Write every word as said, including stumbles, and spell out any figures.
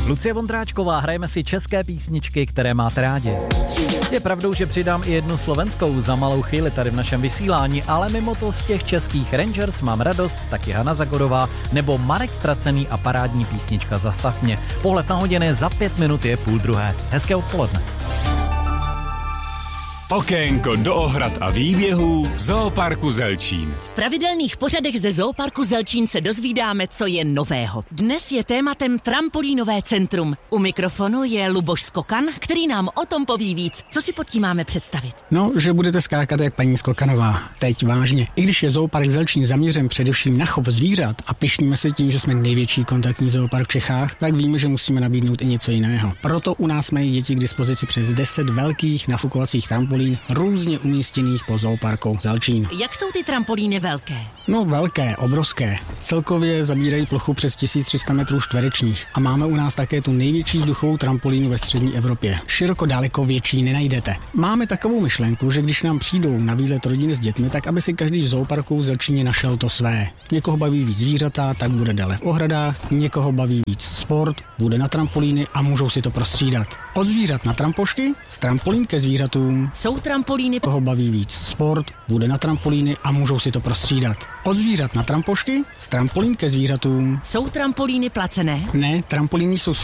Lucie Vondráčková, hrajeme si české písničky, které máte rádi. Je pravdou, že přidám i jednu slovenskou za malou chvíli tady v našem vysílání, ale mimo to z těch českých Rangers mám radost, taky Hana Zagorová nebo Marek Stracený a parádní písnička Zastav mě. Pohled na hodiny, za pět minut je půl druhé. Hezké odpoledne. Okénko do ohrad a výběhů Zooparku Zelčín. V pravidelných pořadech ze Zooparku Zelčín se dozvídáme, co je nového. Dnes je tématem trampolínové centrum. U mikrofonu je Luboš Skokan, který nám o tom poví víc. Co si pod tím máme představit? No, že budete skákat jak paní Skokanová. Teď vážně. I když je Zoopark Zelčín zaměřen především na chov zvířat a pyšníme se tím, že jsme největší kontaktní zoopark v Čechách, tak víme, že musíme nabídnout i něco jiného. Proto u nás mají děti k dispozici přes deset velkých nafukovacích trampolín různě umístěných po Zooparku Zelčín. Jak jsou ty trampolíny velké? No velké, obrovské. Celkově zabírají plochu přes tisíc tři sta metrů čtverečních a máme u nás také tu největší vzduchovou trampolínu ve střední Evropě. Široko daleko větší nenajdete. Máme takovou myšlenku, že když nám přijdou na výlet rodiny s dětmi, tak aby si každý v Zooparku v Zelčíně našel to své. Někoho baví víc zvířata, tak bude dále v ohradách, někoho baví víc sport, bude na trampolíny a můžou si to prostřídat. Od zvířat na trampošky, z trampolín ke zvířatům. Jsou trampolíny, koho baví víc sport, bude na trampolíny a můžou si to prostřídat. Od zvířat na trampošky, z trampolín ke zvířatům. Jsou trampolíny placené? Ne, trampolíny jsou